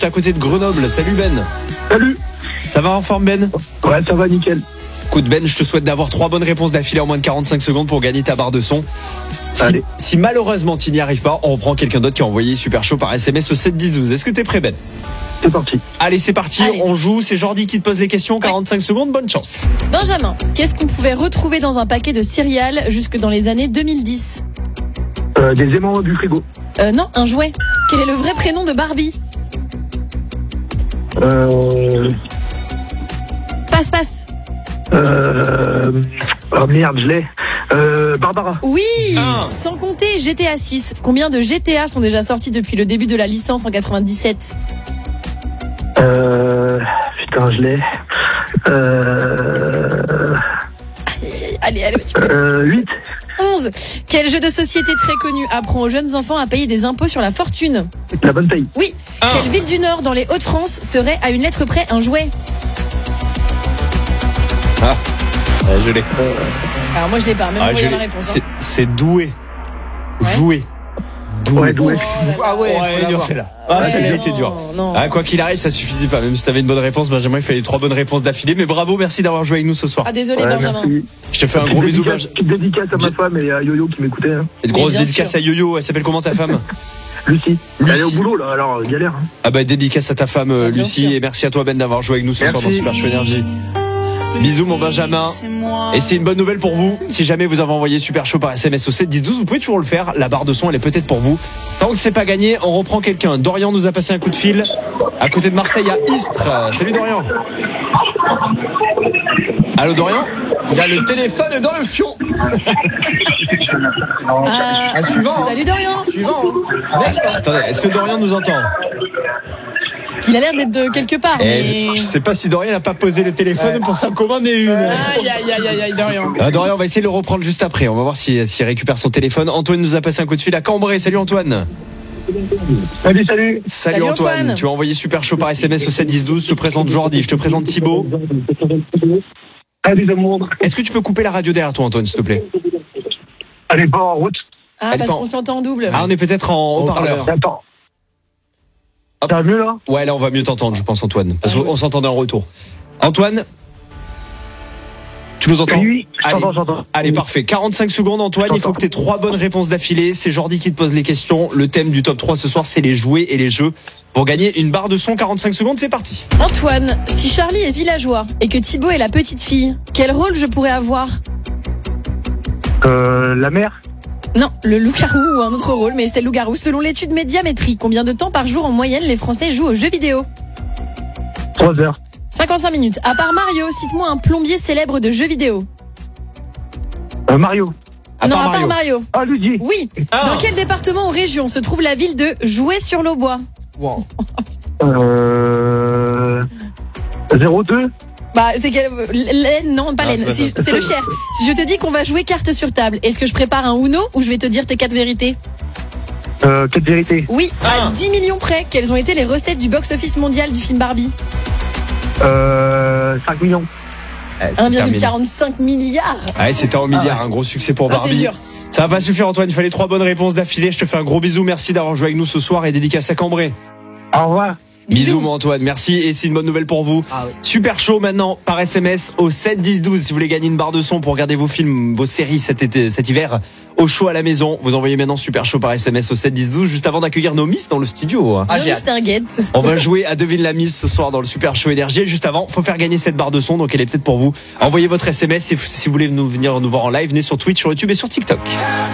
à côté de Grenoble. Salut Ben. Salut. Ça va en forme Ben? Ouais, ça va nickel. Écoute Ben, je te souhaite d'avoir 3 bonnes réponses d'affilée en moins de 45 secondes pour gagner ta barre de son. Allez. Si malheureusement tu n'y arrives pas, on reprend quelqu'un d'autre qui a envoyé Super Chaud par SMS au 7 10 12. Est-ce que t'es prêt Ben? C'est parti. Allez, c'est parti, Allez. on joue. C'est Jordi qui te pose les questions. 45 secondes, bonne chance. Benjamin, qu'est-ce qu'on pouvait retrouver dans un paquet de céréales jusque dans les années 2010? Des aimants du frigo. Non, un jouet. Quel est le vrai prénom de Barbie? Passe. Oh merde, je l'ai. Barbara. Oui, Ah. sans compter GTA 6. Combien de GTA sont déjà sortis depuis le début de la licence en 97? Putain, je l'ai. Allez, tu peux. 8. 11. Quel jeu de société très connu apprend aux jeunes enfants à payer des impôts sur la fortune? La bonne paye. Oui. Ah. Quelle ville du Nord dans les Hauts-de-France serait à une lettre près un jouet? Je l'ai. Alors moi je l'ai pas, même Ah, envoyé je la l'ai. réponse. hein. C'est doué. Ouais. Joué. Ouais, doué. Ah ouais, dur celle-là. Ah, Ouais, celle-là non, était dure. non. Ah, quoi qu'il arrive, ça suffisait pas. Même si t'avais une bonne réponse, Benjamin, il fallait 3 bonnes réponses d'affilée. Mais bravo, merci d'avoir joué avec nous ce soir. Ah désolé Ouais, Benjamin. merci. Je te fais un gros bisou, Benjamin. Petite dédicace à ma femme et à Yo-Yo qui m'écoutait. Hein. Une grosse bien dédicace sûr. à Yo-Yo. Elle s'appelle comment ta femme? Lucie. Lucie. Elle est au boulot là, alors galère. Hein. Ah bah dédicace à ta femme bien Lucie sûr. et merci à toi Ben d'avoir joué avec nous ce soir dans Merci. Super Show Énergie. Bisous mon Benjamin. Et c'est une bonne nouvelle pour vous. Si jamais vous avez envoyé Super Show par SMS au 7 10 12, vous pouvez toujours le faire. La barre de son elle est peut-être pour vous. Tant que c'est pas gagné, on reprend quelqu'un. Dorian nous a passé un coup de fil à côté de Marseille à Istres. Salut Dorian. Allô Dorian? Il a le téléphone dans le fion. Suivant. Salut Dorian. Suivant. Next. Attendez, est-ce que Dorian nous entend? Il a l'air d'être de quelque part. Mais... Je sais pas si Dorian n'a pas posé le téléphone pour s'en commander une. Aïe Dorian. Dorian, on va essayer de le reprendre juste après. On va voir s'il récupère son téléphone. Antoine nous a passé un coup de fil à Cambrai. Salut Antoine. Salut. Salut Antoine. Tu as envoyé Super Chaud par SMS au 7 10 12. Je te présente Jordi. Je te présente Thibaut. Salut d'amour. Est-ce que tu peux couper la radio derrière toi, Antoine, s'il te plaît? Allez, pas en route. Ah Elle parce pense. qu'on s'entend en double. Ah, on est peut-être en haut-parleur. Attends. Hop. Ça va mieux là? Ouais, là, on va mieux t'entendre, je pense, Antoine. Parce qu'on s'entendait en retour. Antoine, tu nous entends? Oui, Allez. j'entends. Allez, parfait. 45 secondes, Antoine. Il faut que tu aies 3 bonnes réponses d'affilée. C'est Jordi qui te pose les questions. Le thème du top 3 ce soir, c'est les jouets et les jeux. Pour gagner une barre de son, 45 secondes, c'est parti. Antoine, si Charlie est villageois et que Thibaut est la petite fille, quel rôle je pourrais avoir? La mer? Non, le loup-garou ou un autre rôle, mais c'était le loup-garou. Selon l'étude Médiamétrie, combien de temps par jour en moyenne les Français jouent aux jeux vidéo? 3 heures. 55 minutes. À part Mario, cite-moi un plombier célèbre de jeux vidéo. Mario. À non, part à part Mario. Mario. Ah, Luigi. Oui. Ah. Dans quel département ou région se trouve la ville de Joué-sur-l'Aubois? 02. Bah, c'est quel... l'Aisne, non, pas Ah, l'Aisne. c'est pas ça. C'est le Cher. Si je te dis qu'on va jouer carte sur table, est-ce que je prépare un Uno ou je vais te dire tes 4 vérités? 4 vérités. Oui, Ah. à 10 millions près, quelles ont été les recettes du box-office mondial du film Barbie? 5 millions. 1,45 milliard. Ouais, c'était en milliard, un gros succès pour Ah, c'est Barbie. dur. Ça va pas suffire, Antoine. Il fallait 3 bonnes réponses d'affilée. Je te fais un gros bisou. Merci d'avoir joué avec nous ce soir et dédicace à Cambrai. Au revoir. Bisous, mon Antoine. Merci. Et c'est une bonne nouvelle pour vous. Super chaud maintenant par SMS au 7 10 12. Si vous voulez gagner une barre de son pour regarder vos films, vos séries cet hiver au chaud à la maison, vous envoyez maintenant super chaud par SMS au 7 10 12 juste avant d'accueillir nos Miss dans le studio. Non, mais c'était un guette. On va jouer à Devine la Miss ce soir dans le Super Show Énergie. Et juste avant, faut faire gagner cette barre de son, donc elle est peut-être pour vous. Envoyez votre SMS et si vous voulez venir nous voir en live, venez sur Twitch, sur YouTube et sur TikTok.